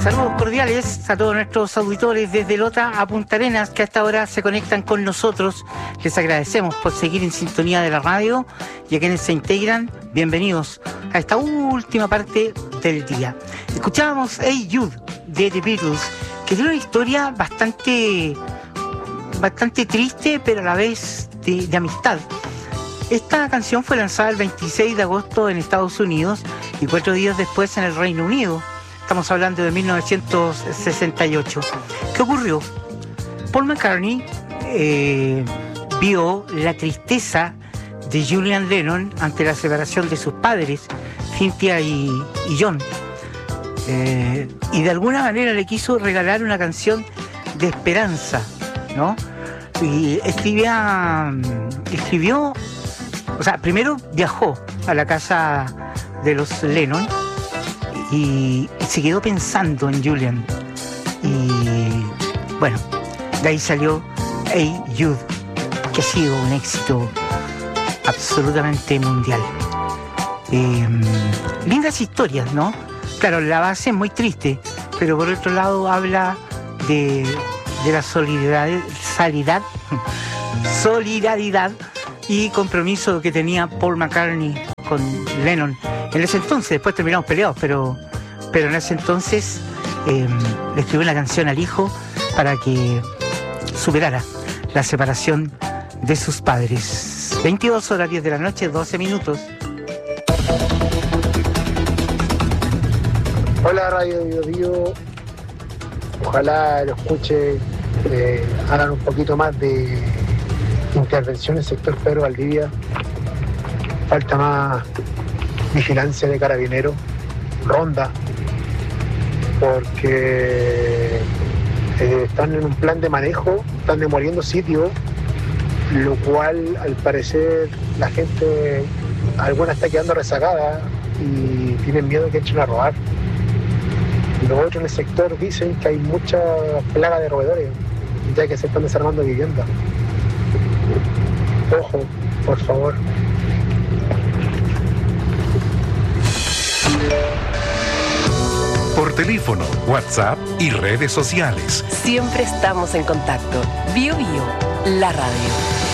Saludos cordiales a todos nuestros auditores desde Lota a Punta Arenas que a esta hora se conectan con nosotros. Les agradecemos por seguir en sintonía de la radio y a quienes se integran, bienvenidos a esta última parte del día. Escuchábamos Hey Jude de The Beatles, que tiene una historia bastante triste, pero a la vez de amistad. Esta canción fue lanzada el 26 de agosto en Estados Unidos y 4 días después en el Reino Unido. Estamos hablando de 1968. ¿Qué ocurrió? Paul McCartney vio la tristeza de Julian Lennon ante la separación de sus padres, Cynthia y John. Y de alguna manera le quiso regalar una canción de esperanza, ¿no? Y escribió, o sea, primero viajó a la casa de los Lennon y se quedó pensando en Julian. Y bueno, de ahí salió Hey Jude, que ha sido un éxito absolutamente mundial. Lindas historias, ¿no? Claro, la base es muy triste, pero por otro lado habla de la solidaridad y compromiso que tenía Paul McCartney con Lennon. En ese entonces, después terminamos peleados, pero en ese entonces le escribió una canción al hijo para que superara la separación de sus padres. 22 horas 10 de la noche, 12 minutos. Hola Radio Biobío, ojalá lo escuche, hagan un poquito más de intervención en el sector Pedro Valdivia. Falta más vigilancia de carabineros, ronda, porque están en un plan de manejo, están demoliendo sitios, lo cual al parecer la gente, alguna está quedando rezagada y tienen miedo que echen a robar. Los otros en el sector dicen que hay mucha plaga de roedores, ya que se están desarmando viviendas. Ojo, por favor. Por teléfono, WhatsApp y redes sociales. Siempre estamos en contacto. Bio, la radio.